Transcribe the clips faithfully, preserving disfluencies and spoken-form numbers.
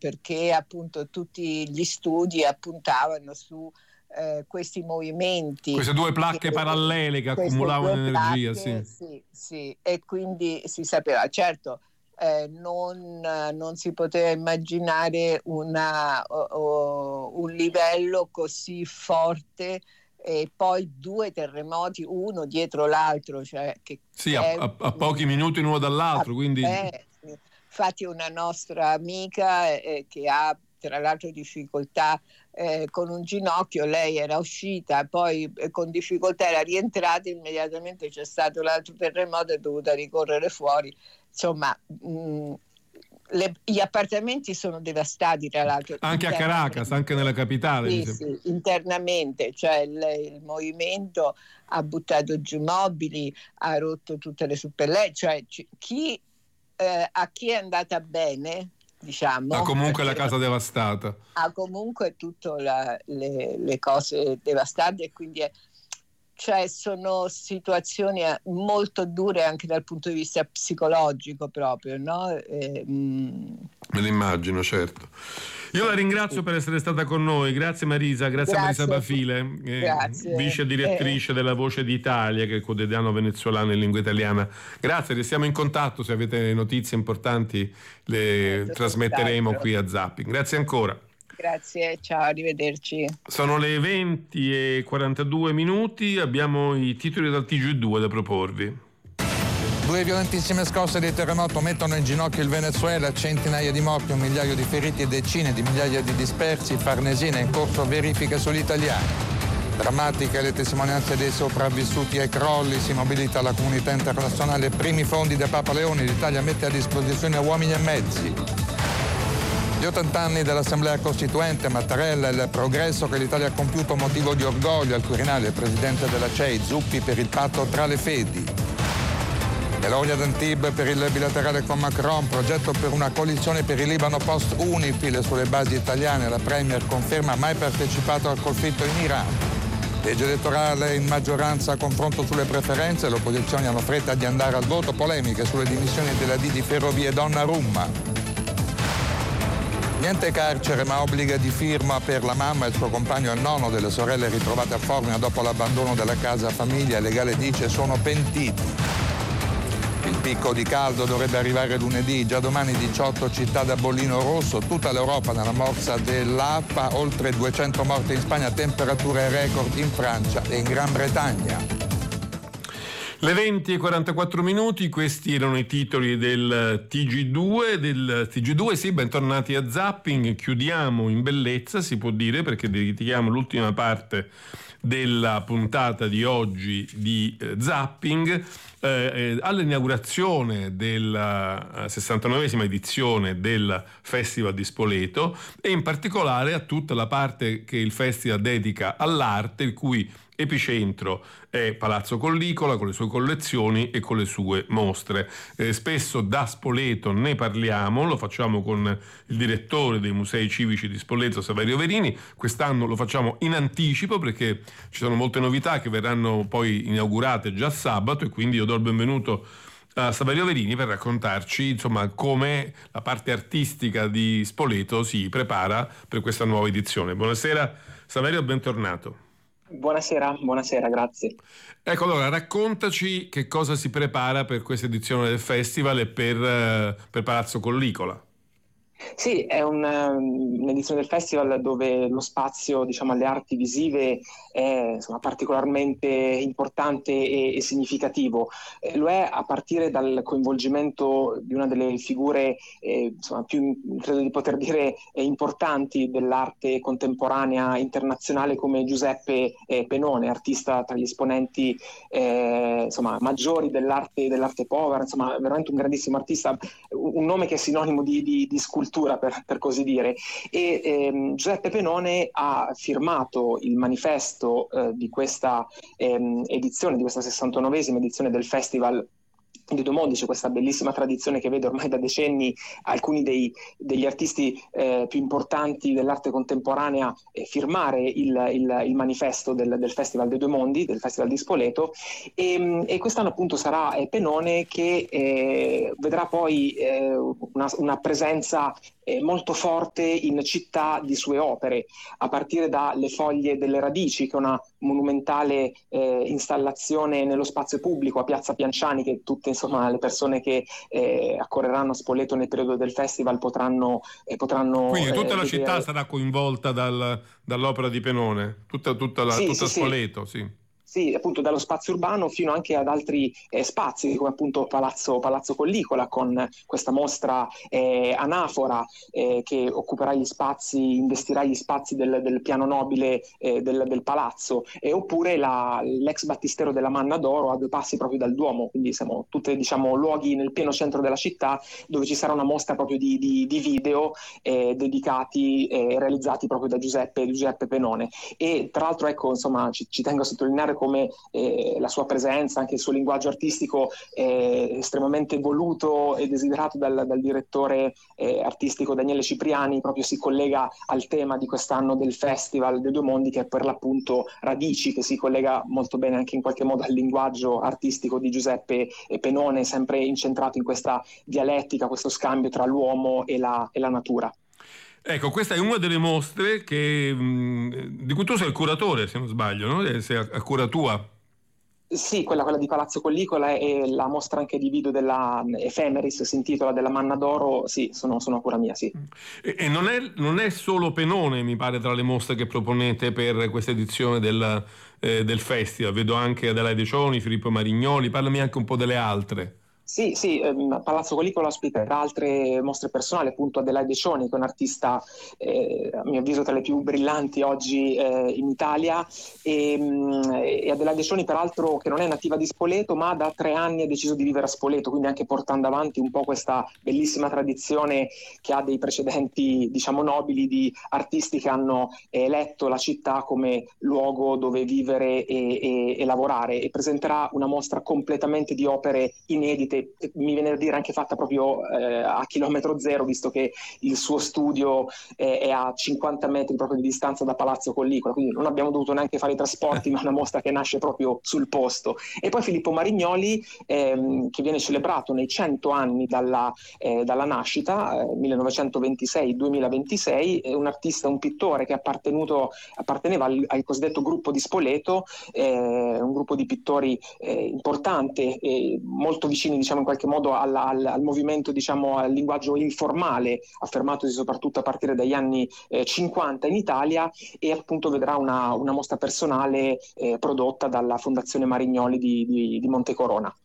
perché appunto tutti gli studi appuntavano su eh, questi movimenti, queste due placche che, parallele che accumulavano energia, placche, sì. sì, sì, e quindi si sapeva, certo. Eh, non, non si poteva immaginare una, o, o, un livello così forte e poi due terremoti uno dietro l'altro, cioè che sì, è, a, a, a pochi minuti uno dall'altro, a, quindi eh, infatti una nostra amica eh, che ha tra l'altro difficoltà eh, con un ginocchio, lei era uscita, poi eh, con difficoltà era rientrata, immediatamente c'è stato l'altro terremoto, è dovuta ricorrere fuori. Insomma, mh, le, gli appartamenti sono devastati, tra l'altro. anche a Caracas, anche nella capitale. Sì, sì, internamente, cioè il, il movimento ha buttato giù mobili, ha rotto tutte le suppelletti, cioè chi, eh, a chi è andata bene, diciamo, ha comunque la casa devastata, ha comunque tutte le, le cose devastate, e quindi è, cioè sono situazioni molto dure anche dal punto di vista psicologico proprio, no? E, mm, me l'immagino, certo. Io la ringrazio per essere stata con noi, grazie Marisa, grazie, grazie a Marisa Bafile, eh, vice direttrice eh. della Voce d'Italia, che è il quotidiano venezuelano in lingua italiana. Grazie, restiamo in contatto, se avete notizie importanti le trasmetteremo qui a Zapping. Grazie ancora. Grazie, ciao, arrivederci. Sono le venti e quarantadue minuti, abbiamo i titoli dal T G due da proporvi. Due violentissime scosse di terremoto mettono in ginocchio il Venezuela, centinaia di morti, un migliaio di feriti e decine di migliaia di dispersi. Farnesina in corso verifiche sugli italiani. Drammatiche le testimonianze dei sopravvissuti ai crolli, si mobilita la comunità internazionale, primi fondi da Papa Leone, l'Italia mette a disposizione uomini e mezzi. Gli ottanta anni dell'Assemblea Costituente, Mattarella, il progresso che l'Italia ha compiuto motivo di orgoglio, al Quirinale il presidente della C E I, Zuppi per il patto tra le fedi. Elogia d'Antibes per il bilaterale con Macron, progetto per una coalizione per il Libano post-Unifil sulle basi italiane. La Premier conferma mai partecipato al conflitto in Iran. Legge elettorale in maggioranza, confronto sulle preferenze, le opposizioni hanno fretta di andare al voto, polemiche sulle dimissioni della D di Ferrovie Donnarumma. Niente carcere ma obbliga di firma per la mamma e il suo compagno e il nonno delle sorelle ritrovate a Formia dopo l'abbandono della casa famiglia. Il legale dice sono pentiti. Il picco di caldo dovrebbe arrivare lunedì, già domani diciotto città da bollino rosso, tutta l'Europa nella morsa dell'A P A, oltre duecento morti in Spagna, temperature record in Francia e in Gran Bretagna. Le venti e quarantaquattro minuti, questi erano i titoli del T G due, del T G due, sì, bentornati a Zapping, chiudiamo in bellezza, si può dire, perché dedichiamo l'ultima parte della puntata di oggi di eh, Zapping eh, all'inaugurazione della sessantanovesima edizione del Festival di Spoleto e in particolare a tutta la parte che il festival dedica all'arte, il cui epicentro è Palazzo Collicola con le sue collezioni e con le sue mostre. Eh, spesso da Spoleto ne parliamo, lo facciamo con il direttore dei Musei Civici di Spoleto, Saverio Verini. Quest'anno lo facciamo in anticipo perché ci sono molte novità che verranno poi inaugurate già sabato, e quindi io do il benvenuto a Saverio Verini per raccontarci insomma come la parte artistica di Spoleto si prepara per questa nuova edizione. Buonasera Saverio, bentornato. Buonasera, buonasera, grazie. Ecco, allora raccontaci che cosa si prepara per questa edizione del festival e per, per Palazzo Collicola. Sì, è un, un'edizione del festival dove lo spazio, diciamo, alle arti visive è insomma, particolarmente importante e, e significativo. Eh, lo è a partire dal coinvolgimento di una delle figure eh, insomma, più, credo di poter dire, eh, importanti dell'arte contemporanea internazionale come Giuseppe eh, Penone, artista tra gli esponenti eh, insomma, maggiori dell'arte, dell'arte povera, insomma veramente un grandissimo artista, un nome che è sinonimo di, di, di scultura Per, per così dire, e ehm, Giuseppe Penone ha firmato il manifesto eh, di questa ehm, edizione, di questa sessantanovesima edizione del festival dei due mondi. C'è questa bellissima tradizione che vede ormai da decenni alcuni dei, degli artisti eh, più importanti dell'arte contemporanea eh, firmare il, il, il manifesto del, del Festival dei Due Mondi, del Festival di Spoleto, e, e quest'anno appunto sarà eh, Penone che eh, vedrà poi eh, una, una presenza eh, molto forte in città di sue opere, a partire da Le Foglie delle Radici, che è una monumentale eh, installazione nello spazio pubblico a Piazza Pianciani, che tutte insomma le persone che eh, accorreranno a Spoleto nel periodo del festival potranno eh, potranno quindi tutta eh, la vedere. città sarà coinvolta dal, dall'opera di Penone, tutta, tutta, la, sì, tutta sì, Spoleto, sì. sì. Sì, appunto dallo spazio urbano fino anche ad altri eh, spazi, come appunto Palazzo, Palazzo Collicola, con questa mostra eh, anafora eh, che occuperà gli spazi, investirà gli spazi del, del piano nobile eh, del, del palazzo, e oppure la, l'ex battistero della Manna d'Oro a due passi proprio dal Duomo, quindi siamo tutti diciamo luoghi nel pieno centro della città, dove ci sarà una mostra proprio di, di, di video eh, dedicati e eh, realizzati proprio da Giuseppe, Giuseppe Penone. E tra l'altro ecco insomma ci, ci tengo a sottolineare come eh, la sua presenza, anche il suo linguaggio artistico è estremamente voluto e desiderato dal, dal direttore eh, artistico Daniele Cipriani, proprio si collega al tema di quest'anno del Festival dei Due Mondi, che è per l'appunto Radici, che si collega molto bene anche in qualche modo al linguaggio artistico di Giuseppe Penone, sempre incentrato in questa dialettica, questo scambio tra l'uomo e la, e la natura. Ecco, questa è una delle mostre che, mh, di cui tu sei il curatore, se non sbaglio, no? Sei a, a cura tua. Sì, quella, quella di Palazzo Collicola e la mostra anche di video della Ephemeris, si intitola Della Manna d'Oro, sì, sono, sono a cura mia, sì. E, e non, è, non è solo Penone, mi pare, tra le mostre che proponete per questa edizione del, eh, del festival. Vedo anche Adelaide Cioni, Filippo Marignoli, parlami anche un po' delle altre. Sì, sì, ehm, Palazzo Collicola ospiterà altre mostre personali, appunto Adelaide Cioni, che è un'artista eh, a mio avviso tra le più brillanti oggi eh, in Italia, e, e Adelaide Cioni peraltro che non è nativa di Spoleto, ma da tre anni ha deciso di vivere a Spoleto, quindi anche portando avanti un po' questa bellissima tradizione che ha dei precedenti diciamo nobili di artisti che hanno eletto la città come luogo dove vivere e, e, e lavorare, e presenterà una mostra completamente di opere inedite, mi viene a dire anche fatta proprio eh, a chilometro zero, visto che il suo studio eh, è a cinquanta metri proprio di distanza da Palazzo Collicola, quindi non abbiamo dovuto neanche fare i trasporti, ma una mostra che nasce proprio sul posto. E poi Filippo Marignoli, ehm, che viene celebrato nei cento anni dalla, eh, dalla nascita, eh, millenovecentoventisei duemilaventisei, è un artista, un pittore che è appartenuto, apparteneva al, al cosiddetto gruppo di Spoleto, eh, un gruppo di pittori eh, importante e molto vicini diciamo in qualche modo al, al, al movimento, diciamo al linguaggio informale affermatosi soprattutto a partire dagli anni eh, cinquanta in Italia, e appunto vedrà una, una mostra personale eh, prodotta dalla Fondazione Marignoli di, di, di Montecorona.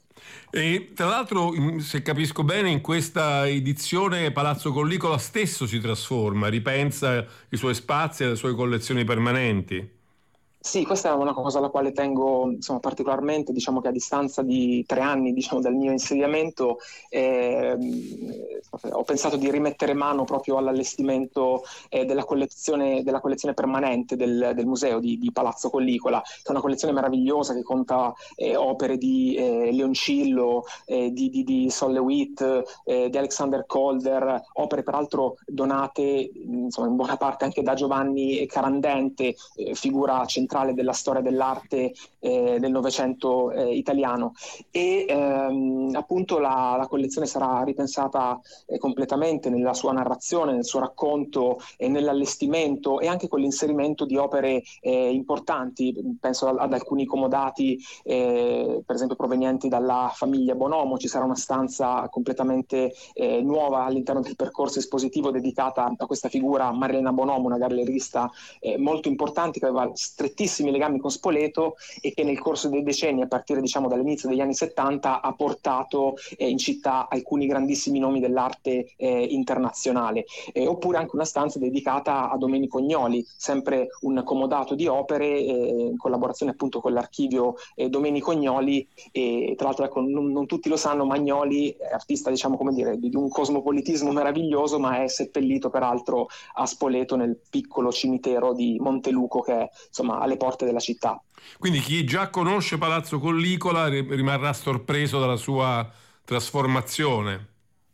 E tra l'altro, se capisco bene, in questa edizione Palazzo Collicola stesso si trasforma, ripensa i suoi spazi e le sue collezioni permanenti. Sì, questa è una cosa alla quale tengo insomma, particolarmente, diciamo che a distanza di tre anni diciamo, dal mio insediamento eh, ho pensato di rimettere mano proprio all'allestimento eh, della, collezione, della collezione permanente del, del museo di, di Palazzo Collicola, che è una collezione meravigliosa che conta eh, opere di eh, Leoncillo, eh, di, di, di Sol LeWitt, eh, di Alexander Calder, opere peraltro donate insomma, in buona parte anche da Giovanni Carandente, eh, figura centrale della storia dell'arte eh, del Novecento eh, italiano, e ehm, appunto la, la collezione sarà ripensata eh, completamente nella sua narrazione, nel suo racconto e nell'allestimento, e anche con l'inserimento di opere eh, importanti. Penso ad, ad alcuni comodati eh, per esempio provenienti dalla famiglia Bonomo. Ci sarà una stanza completamente eh, nuova all'interno del percorso espositivo dedicata a questa figura, Marilena Bonomo, una gallerista eh, molto importante che aveva strettissimi legami con Spoleto e che nel corso dei decenni, a partire diciamo dall'inizio degli anni settanta, ha portato eh, in città alcuni grandissimi nomi dell'arte eh, internazionale. Eh, oppure anche una stanza dedicata a Domenico Gnoli, sempre un comodato di opere eh, in collaborazione appunto con l'archivio eh, Domenico Gnoli, e tra l'altro ecco, non, non tutti lo sanno, ma Gnoli è artista diciamo come dire di un cosmopolitismo meraviglioso, ma è seppellito peraltro a Spoleto nel piccolo cimitero di Monteluco, che è insomma alle alle porte della città. Quindi chi già conosce Palazzo Collicola rimarrà sorpreso dalla sua trasformazione.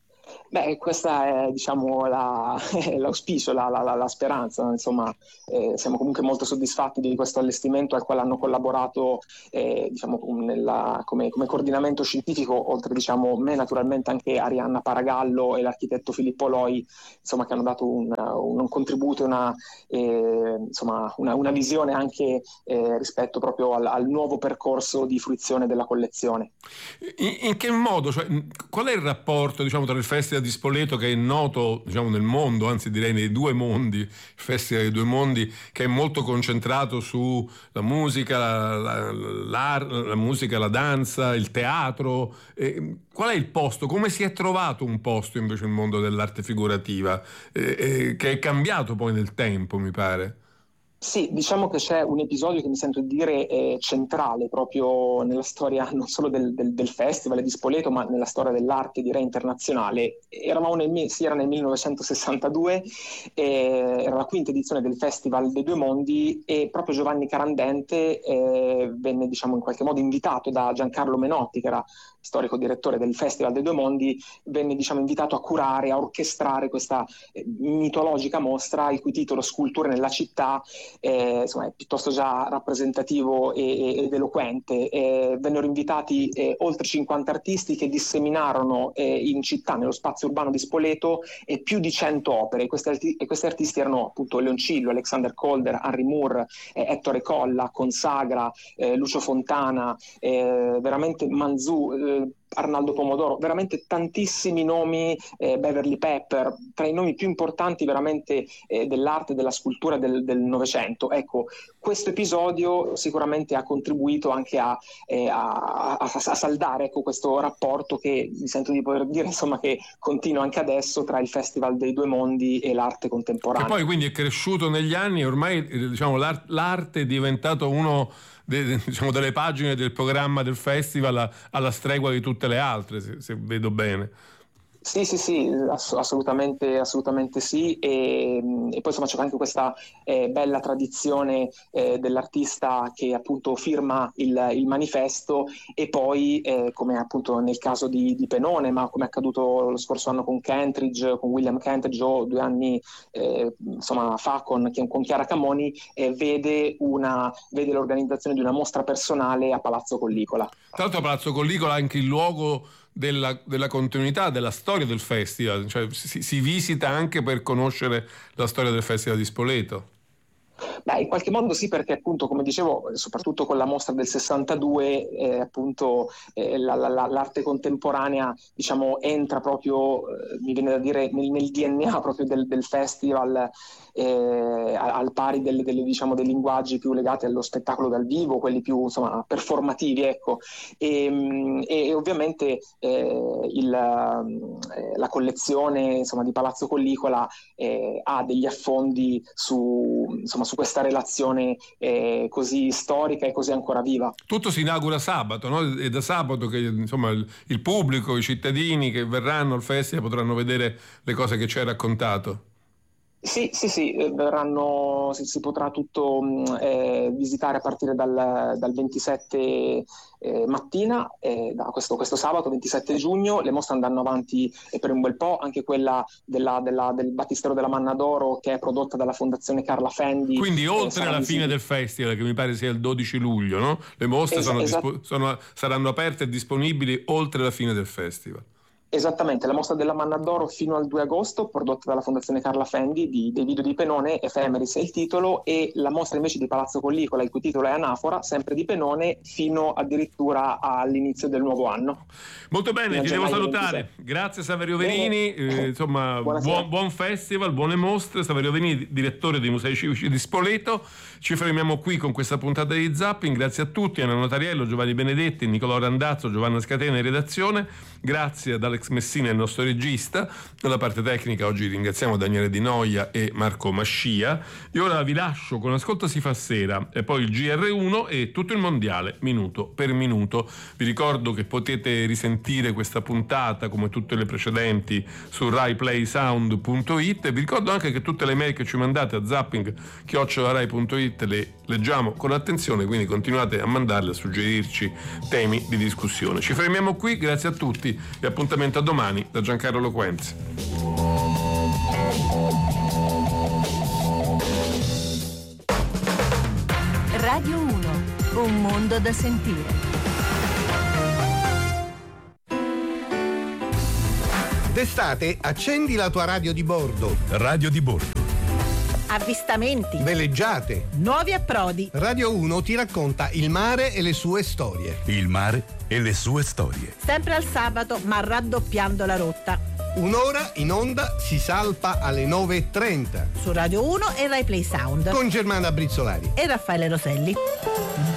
Beh, questa è, diciamo, la, l'auspicio, la, la, la speranza, insomma, eh, siamo comunque molto soddisfatti di questo allestimento al quale hanno collaborato, eh, diciamo, nella, come, come coordinamento scientifico, oltre, diciamo, me naturalmente anche Arianna Paragallo e l'architetto Filippo Loi, insomma, che hanno dato un, un contributo, una, eh, insomma, una, una visione anche eh, rispetto proprio al, al nuovo percorso di fruizione della collezione. In, in che modo, cioè, qual è il rapporto, diciamo, tra il Festival di Spoleto, che è noto, diciamo, nel mondo, anzi direi nei due mondi, il Festival dei due mondi, che è molto concentrato sulla musica, la, la, la, la musica, la danza, il teatro. Eh, qual è il posto? Come si è trovato un posto invece il mondo dell'arte figurativa, eh, eh, che è cambiato poi nel tempo, mi pare? Sì, diciamo che c'è un episodio che mi sento di dire è centrale proprio nella storia non solo del, del, del Festival di Spoleto, ma nella storia dell'arte, direi, internazionale. Eravamo nel, si era nel millenovecentosessantadue, eh, era la quinta edizione del Festival dei Due Mondi e proprio Giovanni Carandente eh, venne, diciamo, in qualche modo invitato da Giancarlo Menotti, che era storico direttore del Festival dei Due Mondi, venne, diciamo, invitato a curare, a orchestrare questa eh, mitologica mostra, il cui titolo Sculture nella città Eh, insomma, è piuttosto già rappresentativo e, ed eloquente. Eh, vennero invitati eh, oltre cinquanta artisti che disseminarono eh, in città, nello spazio urbano di Spoleto, eh, più di cento opere. Questi, arti- e questi artisti erano appunto Leoncillo, Alexander Calder, Henry Moore, eh, Ettore Colla, Consagra, eh, Lucio Fontana, eh, veramente Manzù, eh, Arnaldo Pomodoro, veramente tantissimi nomi, eh, Beverly Pepper, tra i nomi più importanti veramente eh, dell'arte e della scultura del, del Novecento. Ecco, questo episodio sicuramente ha contribuito anche a, eh, a, a, a saldare, ecco, questo rapporto che mi sento di poter dire, insomma, che continua anche adesso tra il Festival dei Due Mondi e l'arte contemporanea. Che poi quindi è cresciuto negli anni e ormai, diciamo, l'arte, l'arte è diventato uno De, diciamo, delle pagine del programma del festival alla stregua di tutte le altre, se, se vedo bene. Sì, sì, sì, ass- assolutamente, assolutamente sì, e, e poi insomma c'è anche questa eh, bella tradizione eh, dell'artista che appunto firma il, il manifesto e poi, eh, come appunto nel caso di, di Penone, ma come è accaduto lo scorso anno con Kentridge, con William Kentridge, o due anni eh, insomma fa con, con Chiara Camoni, eh, vede, una, vede l'organizzazione di una mostra personale a Palazzo Collicola. Tra l'altro Palazzo Collicola è anche il luogo Della, della continuità, della storia del festival, cioè si, si visita anche per conoscere la storia del Festival di Spoleto. Beh, in qualche modo sì, perché appunto, come dicevo, soprattutto con la mostra del sessantadue, eh, appunto eh, la, la, l'arte contemporanea, diciamo, entra proprio, eh, mi viene da dire, nel, nel D N A proprio del, del festival, eh, al pari delle, delle, diciamo, dei linguaggi più legati allo spettacolo dal vivo, quelli più, insomma, performativi, ecco. E, e ovviamente eh, il, eh, la collezione, insomma, di Palazzo Collicola eh, ha degli affondi su, insomma, su questa relazione eh, così storica e così ancora viva. Tutto si inaugura sabato, no? È da sabato che, insomma, il, il pubblico, i cittadini che verranno al festival potranno vedere le cose che ci hai raccontato. Sì, sì, sì, verranno, si, si potrà tutto eh, visitare a partire dal, dal ventisette eh, mattina, eh, da questo, questo sabato ventisette giugno. Le mostre andranno avanti eh, per un bel po', anche quella della, della, del Battistero della Manna d'Oro, che è prodotta dalla Fondazione Carla Fendi. Quindi oltre eh, alla visibile. fine del festival, che mi pare sia il dodici luglio, no? Le mostre Esa- sono esatto. dispo- sono, saranno aperte e disponibili oltre la fine del festival. Esattamente, la mostra della Manna d'Oro fino al due agosto, prodotta dalla Fondazione Carla Fendi, di, dei video di Penone, Ephemeris è il titolo, e la mostra invece di Palazzo Collicola, il cui titolo è Anafora, sempre di Penone, fino addirittura all'inizio del nuovo anno. Molto bene, ti devo salutare. Grazie Saverio Verini, eh, insomma, buon, buon festival, buone mostre. Saverio Verini, direttore dei Musei Civici di Spoleto. Ci fermiamo qui con questa puntata di Zapping. Grazie a tutti, Anna Notariello, Giovanni Benedetti, Nicolò Randazzo, Giovanna Scatena in redazione. Grazie ad Alex Messina è il nostro regista. Nella parte tecnica oggi ringraziamo Daniele Di Noia e Marco Mascia. E ora vi lascio con Ascolta si fa sera e poi il G R uno e tutto il mondiale minuto per minuto. Vi ricordo che potete risentire questa puntata come tutte le precedenti su rai play sound punto it e vi ricordo anche che tutte le mail che ci mandate a zapping chiocciola rai punto it le leggiamo con attenzione, quindi continuate a mandarle, a suggerirci temi di discussione. Ci fermiamo qui, grazie a tutti e appuntamento a domani da Giancarlo Loquenzi. Radio uno, un mondo da sentire. D'estate accendi la tua radio di bordo. Radio di bordo. Avvistamenti, Veleggiate. nuovi approdi. Radio uno ti racconta il mare e le sue storie. Il mare e le sue storie. Sempre al sabato, ma raddoppiando la rotta. Un'ora in onda si salpa alle nove e trenta. Su Radio uno e Rai Play Sound. Con Germana Brizzolari e Raffaele Roselli.